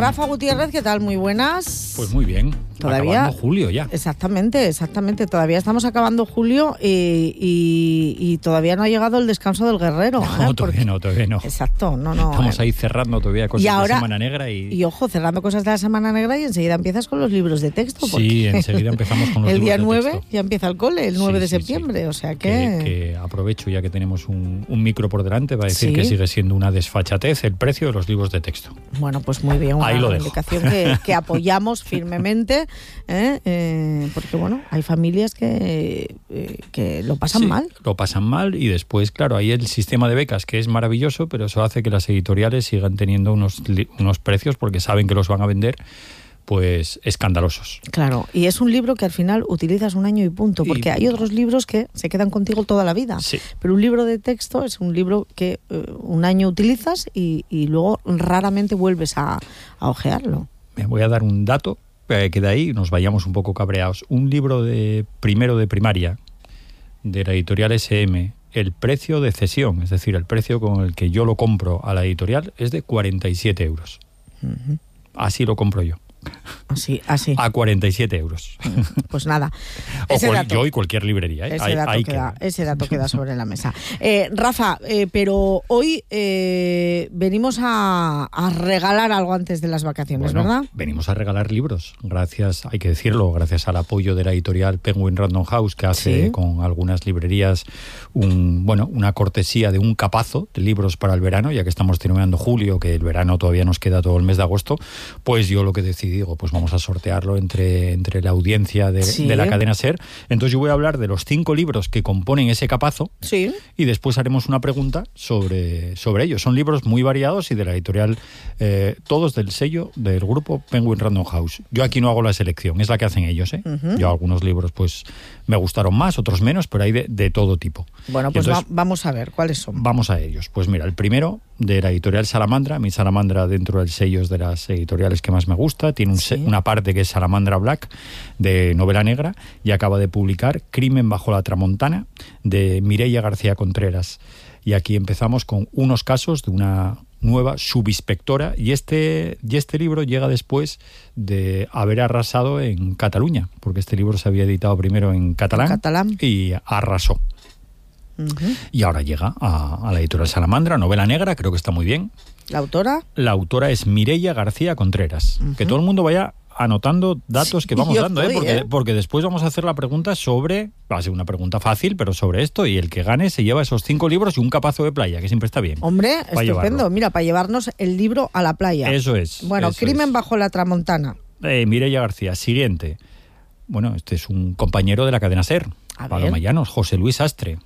Rafa Gutiérrez, ¿qué tal? Muy buenas. Pues muy bien. Todavía acabando julio ya. Exactamente. Todavía estamos acabando julio y todavía no ha llegado el descanso del guerrero. No, todavía no. Exacto, no. Estamos ahí cerrando todavía cosas de la Semana Negra y ojo, cerrando cosas de la Semana Negra y enseguida empiezas con los libros de texto. Sí, enseguida empezamos con los libros de texto. El día 9 ya empieza el cole, el 9 de septiembre, sí. O sea que aprovecho ya que tenemos un micro por delante para decir que sigue siendo una desfachatez el precio de los libros de texto. Bueno, pues muy bien, una indicación que apoyamos firmemente, porque bueno, hay familias que lo pasan mal. Lo pasan mal y después, claro, hay el sistema de becas que es maravilloso, pero eso hace que las editoriales sigan teniendo unos precios porque saben que los van a vender pues escandalosos. Claro, y es un libro que al final utilizas un año y punto, porque hay otros libros que se quedan contigo toda la vida, pero un libro de texto es un libro que un año utilizas y luego raramente vuelves a ojearlo. Me voy a dar un dato que de ahí nos vayamos un poco cabreados. Un libro de primero de primaria de la editorial SM, el precio de cesión, es decir, el precio con el que yo lo compro a la editorial es de 47 euros. Uh-huh. Así lo compro yo. Así. A 47 euros. Pues nada. Yo y cualquier librería. Ese dato queda sobre la mesa. Rafa, pero hoy venimos a regalar algo antes de las vacaciones, ¿verdad? Venimos a regalar libros. Gracias, hay que decirlo, gracias al apoyo de la editorial Penguin Random House, que hace con algunas librerías una cortesía de un capazo de libros para el verano, ya que estamos terminando julio, que el verano todavía nos queda todo el mes de agosto. Pues yo lo que decidí, pues vamos a sortearlo entre la audiencia de la cadena SER. Entonces yo voy a hablar de los 5 libros que componen ese capazo y después haremos una pregunta sobre ellos. Son libros muy variados y de la editorial, todos del sello del grupo Penguin Random House. Yo aquí no hago la selección, es la que hacen ellos. Uh-huh. Yo algunos libros pues me gustaron más, otros menos, pero hay de todo tipo. Bueno, pues entonces, vamos a ver, ¿cuáles son? Vamos a ellos. Pues mira, el primero de la editorial Salamandra. Mi Salamandra dentro del sello es de las editoriales que más me gusta. Tiene una parte que es Salamandra Black, de novela negra, y acaba de publicar Crimen bajo la Tramontana, de Mireia García Contreras. Y aquí empezamos con unos casos de una nueva subinspectora, y este libro llega después de haber arrasado en Cataluña, porque este libro se había editado primero en catalán. Y arrasó. Uh-huh. Y ahora llega a la editorial Salamandra, novela negra, creo que está muy bien. ¿La autora? La autora es Mireia García Contreras. Uh-huh. Que todo el mundo vaya anotando datos que vamos dando, porque después vamos a hacer la pregunta sobre, va a ser una pregunta fácil, pero sobre esto, y el que gane se lleva esos 5 libros y un capazo de playa, que siempre está bien. Hombre, estupendo, mira, para llevarnos el libro a la playa. Eso es. Bueno, Crimen bajo la Tramontana. Mireia García, siguiente. Bueno, este es un compañero de la cadena SER, Paloma Llanos, José Luis Astre.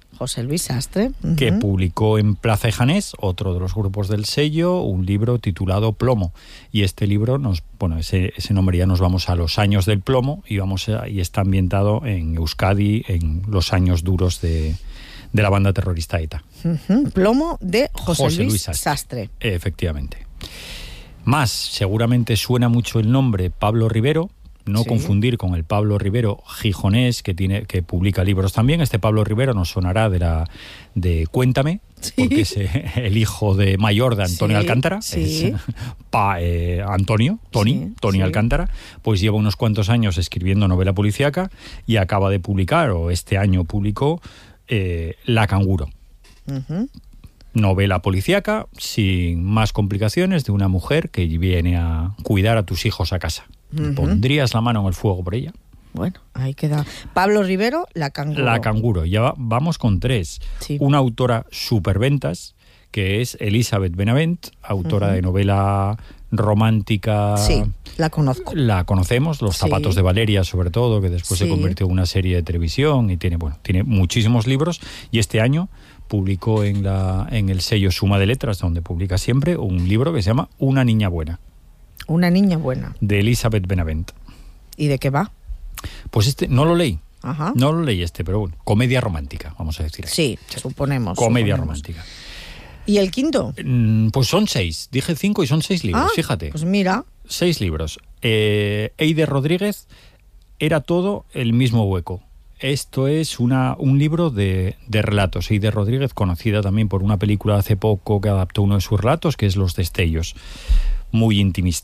Uh-huh. Que publicó en Plaza de Janés, otro de los grupos del sello, un libro titulado Plomo. Y este libro, ese nombre ya nos vamos a los años del plomo y está ambientado en Euskadi, en los años duros de la banda terrorista ETA. Uh-huh. Plomo de José Luis Sastre. Efectivamente. Más, seguramente suena mucho el nombre Pablo Rivero. No confundir con el Pablo Rivero gijonés, que publica libros también. Este Pablo Rivero nos sonará de Cuéntame, porque es el hijo mayor de Antonio Alcántara. Es Tony Alcántara. Pues lleva unos cuantos años escribiendo novela policíaca y acaba de publicar, o este año publicó, La Canguro. Uh-huh. Novela policíaca, sin más complicaciones, de una mujer que viene a cuidar a tus hijos a casa. Uh-huh. ¿Pondrías la mano en el fuego por ella? Bueno, ahí queda. Pablo Rivero, La Canguro. La Canguro. Ya vamos con 3. Una autora superventas, que es Elizabeth Benavent, autora de novela romántica. Sí, la conozco. La conocemos, Los zapatos de Valeria, sobre todo, que después se convirtió en una serie de televisión y tiene muchísimos libros. Y este año publicó en el sello Suma de Letras, donde publica siempre, un libro que se llama Una niña buena. Una niña buena. De Elizabeth Benavent. ¿Y de qué va? Pues no lo leí. Ajá. No lo leí pero bueno, comedia romántica, vamos a decir. Sí, suponemos. Comedia romántica. ¿Y el quinto? Pues son 6. Dije 5 y son 6 libros, fíjate. Pues mira. 6 libros. Eider Rodríguez, Era todo el mismo hueco. Esto es un libro de relatos. Eider Rodríguez, conocida también por una película hace poco que adaptó uno de sus relatos, que es Los destellos. Muy intimista.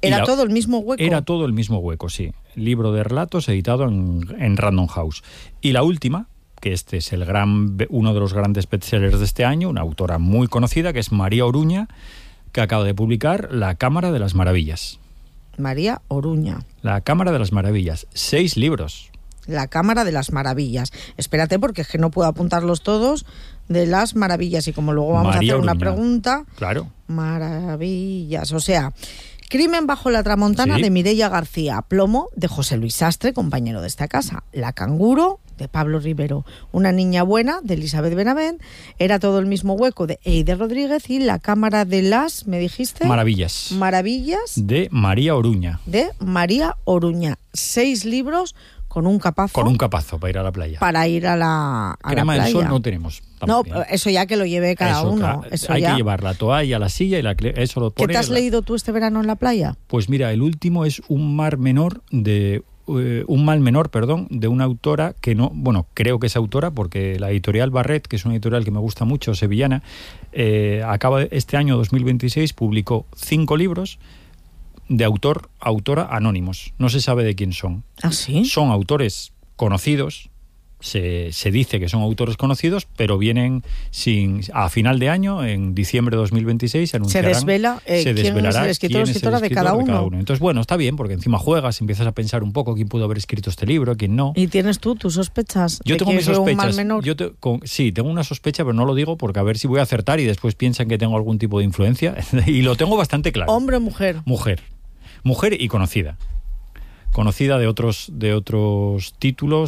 Era todo el mismo hueco. Era todo el mismo hueco, sí. Libro de relatos editado en Random House. Y la última, que este es uno de los grandes bestsellers de este año, una autora muy conocida, que es María Oruña, que acaba de publicar La Cámara de las Maravillas. María Oruña. La Cámara de las Maravillas. 6 libros. La Cámara de las Maravillas. Espérate, porque es que no puedo apuntarlos todos, de las maravillas. Y como luego vamos María a hacer Oruña. Una pregunta... Claro. Maravillas. O sea, Crimen bajo la Tramontana, Sí. de Mireia García. Plomo, de José Luis Sastre, compañero de esta casa. La Canguro, de Pablo Rivero. Una niña buena, de Elizabeth Benavent. Era todo el mismo hueco, de Eider Rodríguez. Y La Cámara de las, ¿me dijiste? Maravillas. Maravillas, De María Oruña. de María Oruña. 6 libros con un capazo. Con un capazo para ir a la playa. Para ir a la Crema playa. del sol no tenemos. No, tampoco. eso ya que lo lleve cada Eso, uno. claro, Eso hay ya. que llevar la toalla, la silla y eso lo ¿Qué pone. te has leído tú este verano en la playa? Pues mira, el último es Un mal menor, de una autora que no, bueno, creo que es autora porque la editorial Barret, que es una editorial que me gusta mucho, sevillana, este año 2026 publicó 5 libros de autora anónimos. No se sabe de quién son. ¿Ah, sí? Son autores conocidos. Se dice que son autores conocidos, pero vienen a final de año, en diciembre de 2026, anunciarán, Se desvelará quién es el escritor o escritora de cada uno. Entonces, bueno, está bien, porque encima juegas, empiezas a pensar un poco quién pudo haber escrito este libro, quién no. ¿Y tienes tú tus sospechas? Yo tengo mis Un mal sospechas. menor? Sí, tengo una sospecha, pero no lo digo porque a ver si voy a acertar y después piensan que tengo algún tipo de influencia. Y lo tengo bastante claro. ¿Hombre o mujer? Mujer y conocida. Conocida de otros títulos.